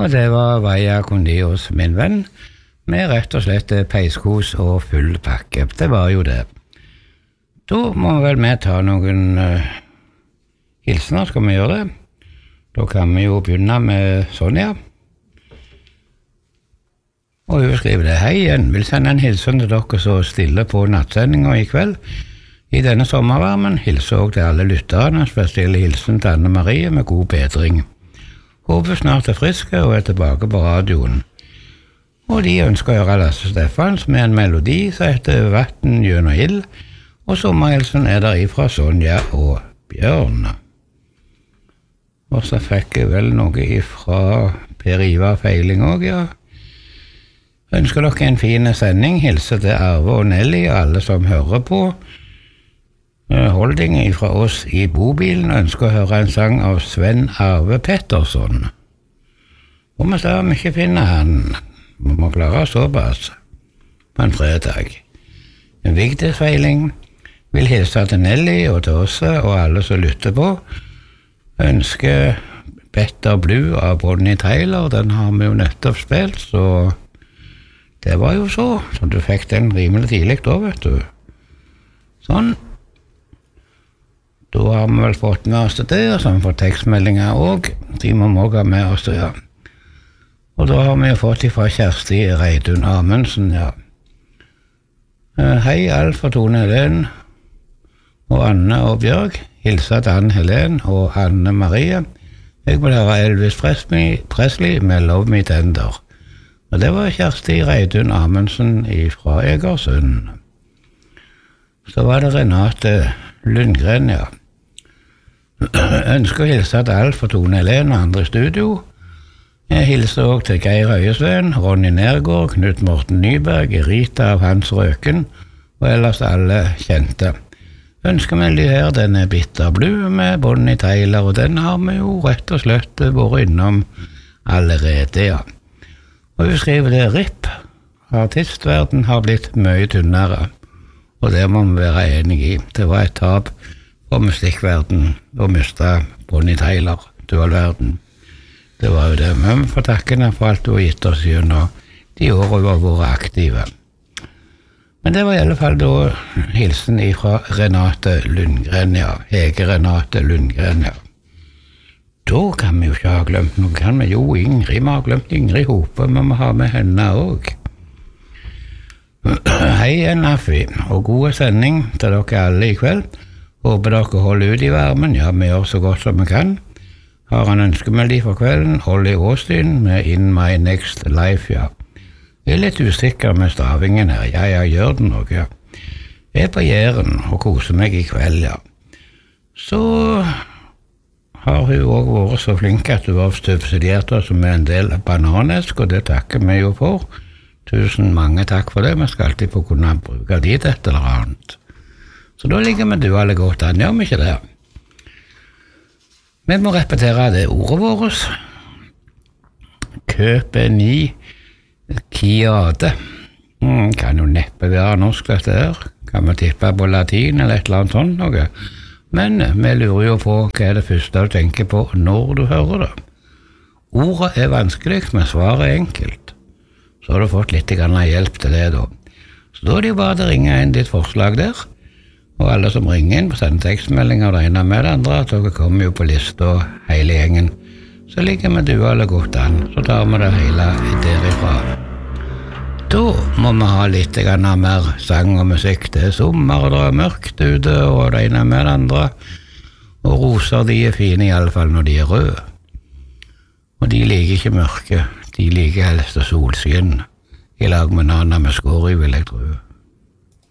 Og det var Vaja Kondi hos min venn, med rett og slett peiskos og full pakke. Det var jo det. Da må vel vi ta noen hilsener, skal vi gjøre det? Da kan vi jo begynne med Sonja. Og hun skriver det. Hei igjen, vil sende en hilsen til dere så stille på nattsendinga i kveld. I denne sommervarmen hilser også til alle lytterne, spesielle hilsen til Anne Marie med god bedring. Håper snart friske og tilbake på radioen. Og de ønsker å gjøre Lasse Steffans med en melodi som heter Vatten gjennom ild, og sommerhilsen der ifra Sonja og Bjørn. Og så fikk jeg vel noe ifra Per Ivar Feiling også, ja. Ønsker dere en fin sending, hilser til Arve og Nelly og alle som hører på. Holding ifra oss i bobilen ønsker å høre en sang av Sven Arve Pettersson. Og vi ser om vi ikke finner han. Vi må klare såpass på en fredag. En Vigdis Feiling vil hilse til Nelly og til oss og alle som lytter på. Ønsker Better Blue av Bonnie Tyler, den har vi jo nettopp spilt, så det var jo så du fikk den rimelig tidlig da, vet du. Sånn. Da har vi vel fått med oss det, og så har vi fått tekstmeldinger også. De må vi også ha med oss, ja. Og da har vi jo fått fra Kjersti Reidun Amundsen, ja. Hei, Alf og Tone Helen, og Anne og Bjørg. Hilser til Anne Helen og Anne Marie. Jeg vil høre Elvis Presley med Love Me Tender. Og det var Kjersti Reidun Amundsen fra Egersund. Så var det Renate Lundgren, ja. Ønsker å hilse til Alf og Tone Helen og andre i studio. Jeg hilser også til Geir Høyesveen, Ronny Nergård, Knut Morten Nyberg, Rita av Hans Røken, og ellers alle kjente. Ønsker meg de her, den Bitter Blue med Bonnie Tyler, og den har vi jo rett og slett vært innom allerede, ja. Og hun skriver det, RIP, artistverden har blitt mye tynnere, og det må vi være enige i. Det var et tap på musikkverden å miste Bonnie Tyler til all verden. Det var jo det. Men vi får takkene for alt du har gitt oss gjennom de årene vi har vært aktive. Men det var i alle fall da hilsen fra Renate Lundgren, ja. Hege Renate Lundgren, ja. Da kan vi jo ikke ha glemt noe. Kan vi jo Ingrid, vi har glemt Ingrid Hope, men vi har med henne også. Hei igjen, Affi, og god sending til dere alle i kveld. Håper dere holder ut i varmen, ja, vi gjør så godt som vi kan. Har en ønskemelodi for kvelden, Ollie Austin med In My Next Life, ja. Jeg litt usikker med stavingen her, ja, jeg gjør den nok, ja. Jeg på Jæren og koser meg i kveld, ja. Så har hun også vært så flink at hun har subsidiert oss med en del bananesk, og det takker vi jo for. Tusen mange takk for det, vi skal alltid få kunne bruke de til et eller annet. Så da ligger vi du alle godt an, gjør vi ikke det? Vi må repetere det ordet vårt. Køpe ni kiade. Kan jo neppe være norsk dette her. Kan vi tippe på latin eller et eller annet sånt noe. Men vi lurer jo på hva det første du tenker på når du hører det. Ordet vanskelig, men svaret enkelt. Så har du fått litt hjelp til det da. Så da er det jo bare å ringe inn ditt forslag der. Og alle som ringer inn på sende tekstmeldinger og det ene med det andre, at dere kommer jo på lista hele gjengen. Så ligger vi du alle godt an, så tar vi det hele derifra. Da må vi ha litt mer sang og musikk. Det er sommer, og det er mørkt ute, og det ene med det andre. Og roser, de er fine i alle fall når de er røde. Og de liker ikke mørke, de liker helst solskinn. I lag med nana med skår i, vil jeg tro.